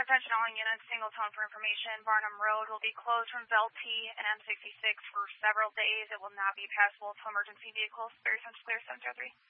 Attention all units, single tone for information. Barnum Road will be closed from Bell T and M66 for several days. It will not be passable to emergency vehicles. Clear 703.